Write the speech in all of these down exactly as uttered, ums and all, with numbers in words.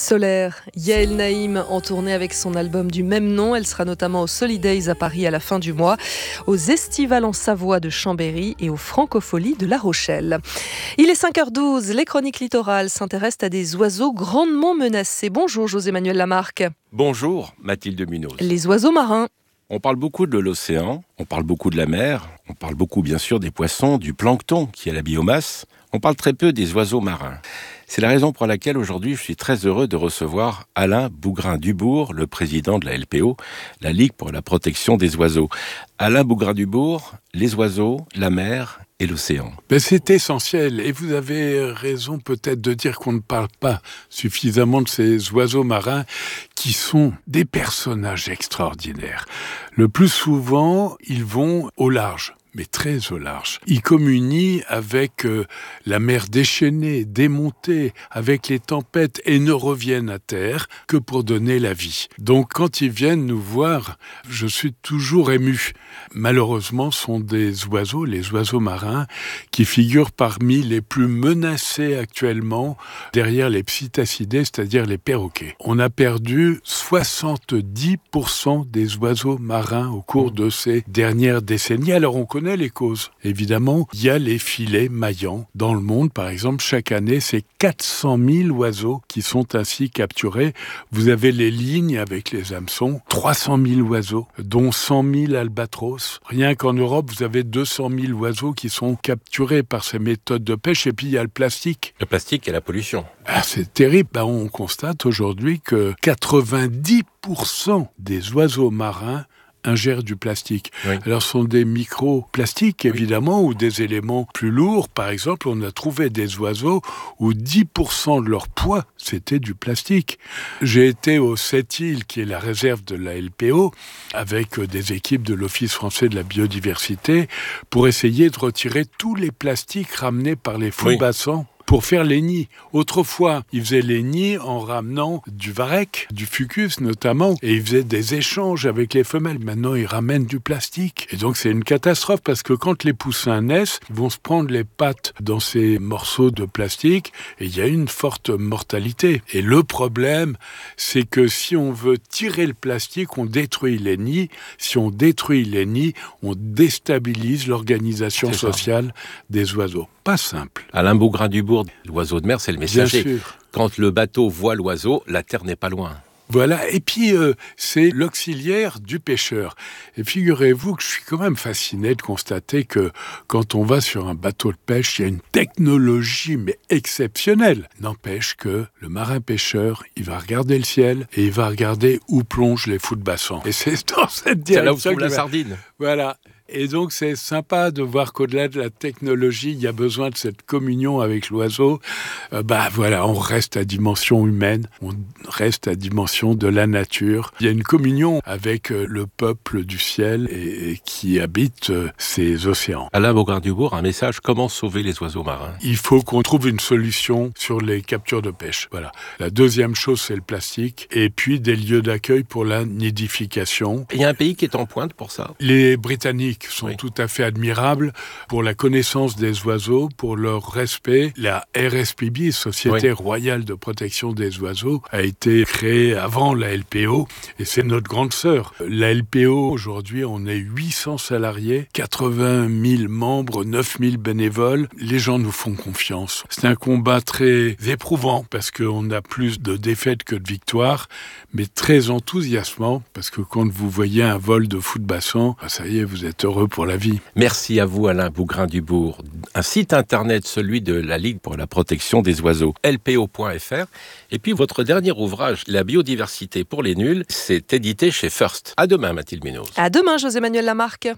Solaire, Yael Naïm en tournée avec son album du même nom. Elle sera notamment au Solidays à Paris à la fin du mois, aux Estivales en Savoie de Chambéry et aux Francopholies de La Rochelle. Il est cinq heures douze, les chroniques littorales s'intéressent à des oiseaux grandement menacés. Bonjour José-Manuel Lamarque. Bonjour Mathilde Munoz. Les oiseaux marins. On parle beaucoup de l'océan, on parle beaucoup de la mer, on parle beaucoup bien sûr des poissons, du plancton qui est la biomasse. On parle très peu des oiseaux marins. C'est la raison pour laquelle aujourd'hui je suis très heureux de recevoir Alain Bougrain-Dubourg, le président de la L P O, la Ligue pour la protection des oiseaux. Alain Bougrain-Dubourg, les oiseaux, la mer et l'océan. Ben c'est essentiel et vous avez raison peut-être de dire qu'on ne parle pas suffisamment de ces oiseaux marins qui sont des personnages extraordinaires. Le plus souvent, ils vont au large. mais très au large. Ils communient avec euh, la mer déchaînée, démontée, avec les tempêtes et ne reviennent à terre que pour donner la vie. Donc quand ils viennent nous voir, je suis toujours ému. Malheureusement, ce sont des oiseaux, les oiseaux marins, qui figurent parmi les plus menacés actuellement derrière les psittacidés, c'est-à-dire les perroquets. On a perdu soixante-dix pour cent des oiseaux marins au cours de ces dernières décennies. Alors on connaît les causes. Évidemment, il y a les filets maillants. Dans le monde, par exemple, chaque année, c'est quatre cent mille oiseaux qui sont ainsi capturés. Vous avez les lignes avec les hameçons, trois cent mille oiseaux, dont cent mille albatros. Rien qu'en Europe, vous avez deux cent mille oiseaux qui sont capturés par ces méthodes de pêche. Et puis, il y a le plastique. Le plastique et la pollution. Ah, c'est terrible. Ben, on constate aujourd'hui que quatre-vingt-dix pour cent des oiseaux marins ingèrent du plastique. Oui. Alors, ce sont des microplastiques, évidemment, oui. ou des éléments plus lourds. Par exemple, on a trouvé des oiseaux où dix pour cent de leur poids, c'était du plastique. J'ai été au Sept-Îles, qui est la réserve de la L P O, avec des équipes de l'Office français de la biodiversité, pour essayer de retirer tous les plastiques ramenés par les fourbassants. Oui. Pour faire les nids. Autrefois, ils faisaient les nids en ramenant du varech, du fucus notamment, et ils faisaient des échanges avec les femelles. Maintenant, ils ramènent du plastique. Et donc, c'est une catastrophe parce que quand les poussins naissent, ils vont se prendre les pattes dans ces morceaux de plastique et il y a une forte mortalité. Et le problème, c'est que si on veut tirer le plastique, on détruit les nids. Si on détruit les nids, on déstabilise l'organisation c'est sociale ça. Des oiseaux. Pas simple. Alain Bougrain-Dubourg, l'oiseau de mer, c'est le messager. Bien sûr. Quand le bateau voit l'oiseau, la terre n'est pas loin. Voilà, et puis euh, c'est l'auxiliaire du pêcheur. Et figurez-vous que je suis quand même fasciné de constater que quand on va sur un bateau de pêche, il y a une technologie mais exceptionnelle. N'empêche que le marin-pêcheur, il va regarder le ciel et il va regarder où plongent les fourbassants. Et c'est dans cette direction. C'est là où se trouve la va... sardine. Voilà. Et donc, c'est sympa de voir qu'au-delà de la technologie, il y a besoin de cette communion avec l'oiseau. Euh, bah voilà, on reste à dimension humaine, on reste à dimension de la nature. Il y a une communion avec euh, le peuple du ciel et, et qui habite euh, ces océans. Alain Bougrain-Dubourg, un message, comment sauver les oiseaux marins ? Il faut qu'on trouve une solution sur les captures de pêche. Voilà. La deuxième chose, c'est le plastique. Et puis, des lieux d'accueil pour la nidification. Il y a un pays qui est en pointe pour ça ? Les Britanniques sont oui. tout à fait admirables pour la connaissance des oiseaux, pour leur respect. La R S P B, Société oui. royale de protection des oiseaux, a été créée avant la L P O et c'est notre grande sœur. La L P O, aujourd'hui, on est huit cents salariés, quatre-vingt mille membres, neuf mille bénévoles. Les gens nous font confiance. C'est un combat très éprouvant parce qu'on a plus de défaites que de victoires, mais très enthousiasmant parce que quand vous voyez un vol de fourbassants, ça y est, vous êtes heureux pour la vie. Merci à vous Alain Bougrain-Dubourg. Un site internet, celui de la Ligue pour la protection des oiseaux, L P O point F R. Et puis votre dernier ouvrage, La biodiversité pour les nuls, c'est édité chez First. À demain Mathilde Munoz. À demain José-Manuel Lamarque.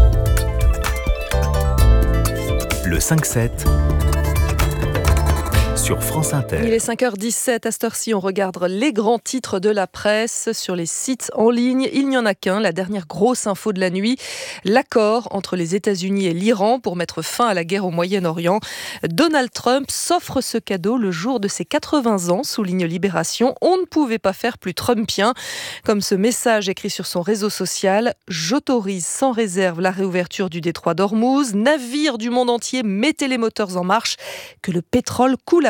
Le cinq sept sur France Inter. Il est cinq heures dix-sept, à cette heure-ci, on regarde les grands titres de la presse sur les sites en ligne. Il n'y en a qu'un, la dernière grosse info de la nuit, l'accord entre les États-Unis et l'Iran pour mettre fin à la guerre au Moyen-Orient. Donald Trump s'offre ce cadeau le jour de ses quatre-vingts ans, souligne Libération. On ne pouvait pas faire plus trumpien. Comme ce message écrit sur son réseau social, « J'autorise sans réserve la réouverture du détroit d'Ormuz. Navires du monde entier, mettez les moteurs en marche, que le pétrole coule à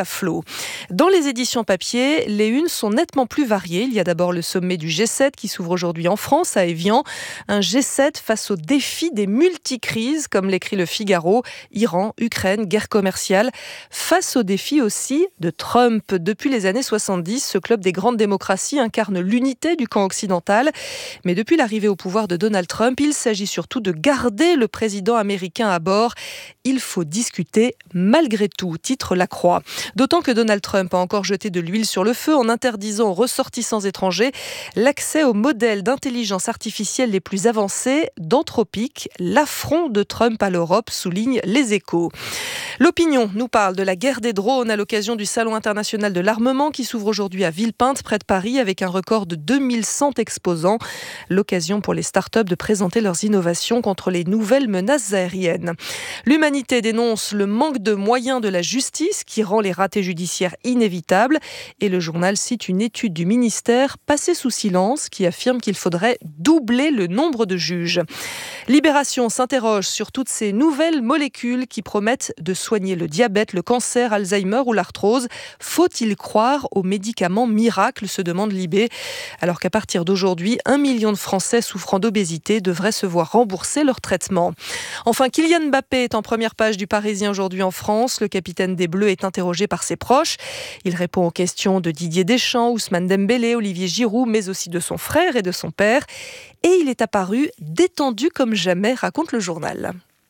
à flot. Dans les éditions papier, les unes sont nettement plus variées. Il y a d'abord le sommet du G sept qui s'ouvre aujourd'hui en France, à Évian. Un G sept face au défi des multicrises, comme l'écrit le Figaro. Iran, Ukraine, guerre commerciale. Face au défi aussi de Trump. Depuis les années soixante-dix, ce club des grandes démocraties incarne l'unité du camp occidental. Mais depuis l'arrivée au pouvoir de Donald Trump, il s'agit surtout de garder le président américain à bord. Il faut discuter malgré tout, titre La Croix. D'autant que Donald Trump a encore jeté de l'huile sur le feu en interdisant aux ressortissants étrangers l'accès aux modèles d'intelligence artificielle les plus avancés d'Anthropic. L'affront de Trump à l'Europe, souligne Les Échos. L'Opinion nous parle de la guerre des drones à l'occasion du Salon international de l'armement qui s'ouvre aujourd'hui à Villepinte, près de Paris, avec un record de deux mille cent exposants. L'occasion pour les startups de présenter leurs innovations contre les nouvelles menaces aériennes. L'Humanité dénonce le manque de moyens de la justice qui rend les ratés judiciaires inévitables. Et le journal cite une étude du ministère passée sous silence qui affirme qu'il faudrait doubler le nombre de juges. Libération s'interroge sur toutes ces nouvelles molécules qui promettent de soigner le diabète, le cancer, Alzheimer ou l'arthrose. Faut-il croire aux médicaments miracles, se demande Libé, alors qu'à partir d'aujourd'hui, un million de Français souffrant d'obésité devraient se voir rembourser leur traitement. Enfin, Kylian Mbappé est en première page du Parisien aujourd'hui en France. Le capitaine des Bleus est interrogé par ses proches. Il répond aux questions de Didier Deschamps, Ousmane Dembélé, Olivier Giroud, mais aussi de son frère et de son père. Et il est apparu détendu comme jamais, raconte le journal.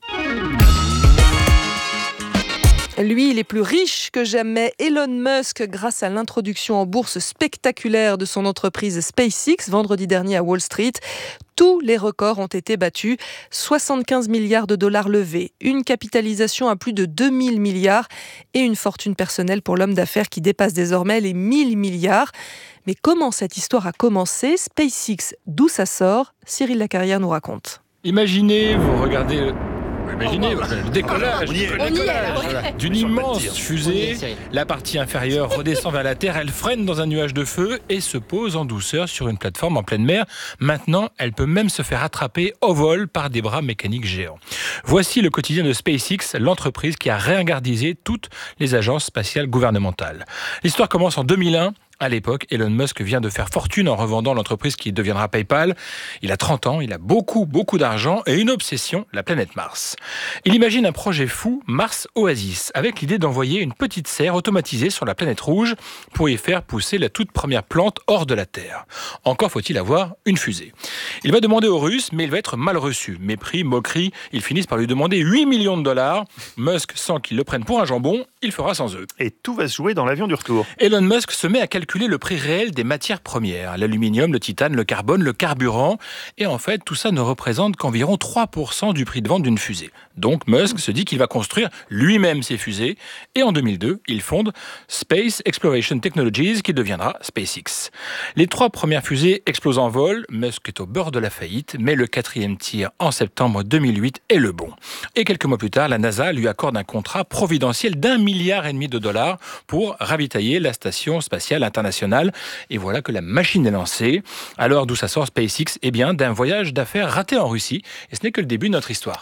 Lui, il est plus riche que jamais. Elon Musk, grâce à l'introduction en bourse spectaculaire de son entreprise SpaceX, vendredi dernier à Wall Street, tous les records ont été battus. soixante-quinze milliards de dollars levés, une capitalisation à plus de deux mille milliards et une fortune personnelle pour l'homme d'affaires qui dépasse désormais les mille milliards. Mais comment cette histoire a commencé ? SpaceX, d'où ça sort ? Cyril Lacarrière nous raconte. Imaginez, vous regardez... Imaginez le décollage, on y est, le on y est, décollage ouais. voilà, d'une Sur le immense tir. fusée. La partie inférieure redescend vers la Terre, elle freine dans un nuage de feu et se pose en douceur sur une plateforme en pleine mer. Maintenant, elle peut même se faire attraper au vol par des bras mécaniques géants. Voici le quotidien de SpaceX, l'entreprise qui a réingardisé toutes les agences spatiales gouvernementales. L'histoire commence en deux mille un. À l'époque, Elon Musk vient de faire fortune en revendant l'entreprise qui deviendra PayPal. Il a trente ans, il a beaucoup, beaucoup d'argent et une obsession, la planète Mars. Il imagine un projet fou, Mars Oasis, avec l'idée d'envoyer une petite serre automatisée sur la planète rouge pour y faire pousser la toute première plante hors de la Terre. Encore faut-il avoir une fusée. Il va demander aux Russes, mais il va être mal reçu. Mépris, moquerie, ils finissent par lui demander huit millions de dollars. Musk sent qu'ils le prennent pour un jambon, il fera sans eux. Et tout va se jouer dans l'avion du retour. Elon Musk se met à calculer le prix réel des matières premières, l'aluminium, le titane, le carbone, le carburant. Et en fait, tout ça ne représente qu'environ trois pour cent du prix de vente d'une fusée. Donc Musk se dit qu'il va construire lui-même ses fusées. Et en deux mille deux, il fonde Space Exploration Technologies, qui deviendra SpaceX. Les trois premières fusées explosent en vol. Musk est au bord de la faillite, mais le quatrième tir en septembre deux mille huit est le bon. Et quelques mois plus tard, la NASA lui accorde un contrat providentiel d'un milliard et demi de dollars pour ravitailler la station spatiale internationale. Et voilà que la machine est lancée. Alors d'où ça sort SpaceX ? Eh bien d'un voyage d'affaires raté en Russie. Et ce n'est que le début de notre histoire.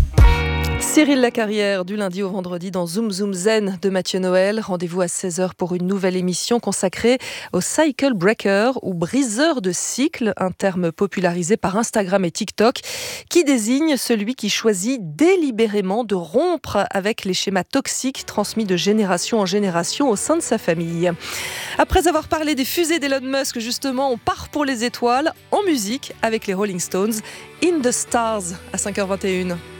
Cyril Lacarrière, du lundi au vendredi dans Zoom Zoom Zen de Mathieu Noël. Rendez-vous à seize heures pour une nouvelle émission consacrée au cycle breaker ou briseur de cycle, un terme popularisé par Instagram et TikTok qui désigne celui qui choisit délibérément de rompre avec les schémas toxiques transmis de génération en génération au sein de sa famille. Après avoir parlé des fusées d'Elon Musk, justement, on part pour les étoiles en musique avec les Rolling Stones, In the Stars à cinq heures vingt et une.